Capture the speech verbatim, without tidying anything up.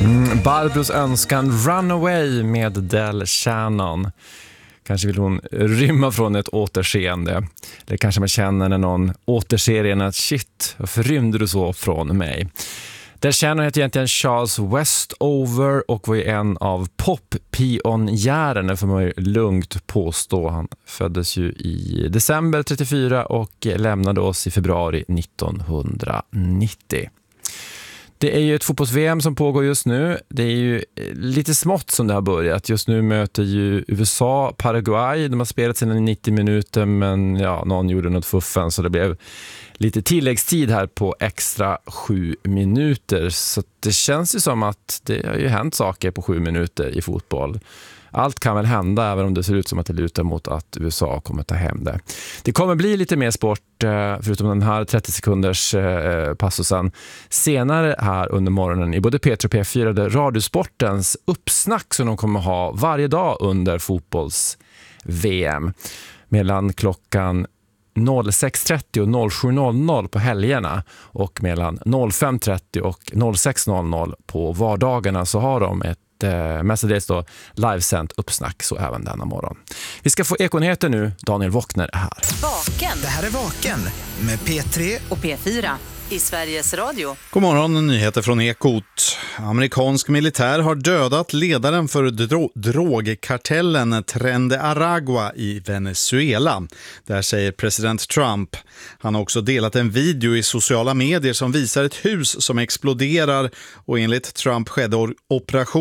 Mm, Barbros önskan Runaway med Del Shannon. Kanske vill hon rymma från ett återseende. Eller kanske man känner när någon återser en att shit, varför rymde du så från mig? Del Shannon heter egentligen Charles Westover och var ju en av pop-pionjärerna, får man ju lugnt påstå. Han föddes ju i december trettiofyra och lämnade oss i februari nittonhundranittio. Det är ju ett fotbolls-V M som pågår just nu. Det är ju lite smått som det har börjat. Just nu möter ju U S A Paraguay. De har spelat sina nittio minuter, men ja, någon gjorde något fuffen så det blev lite tilläggstid här på extra sju minuter. Så det känns ju som att det har ju hänt saker på sju minuter i fotboll. Allt kan väl hända även om det ser ut som att det lutar mot att U S A kommer ta hem det. Det kommer bli lite mer sport förutom den här trettio sekunders passusen senare här under morgonen i både P tre och P fyra, där Radiosportens uppsnack som de kommer ha varje dag under fotbolls-V M mellan klockan sex trettio och sju på helgerna och mellan fem trettio och sex på vardagarna, så har de ett eh, mestadels då livesänt uppsnack, så även denna morgon. Vi ska få Ekonyheter nu. Daniel Wockner är här. Vaken. Det här är Vaken med P tre och P fyra i Sveriges Radio. God morgon, nyheter från Ekot. Amerikansk militär har dödat ledaren för dro- drogkartellen Tren de Aragua i Venezuela. Där säger president Trump. Han har också delat en video i sociala medier som visar ett hus som exploderar, och enligt Trump skedde operation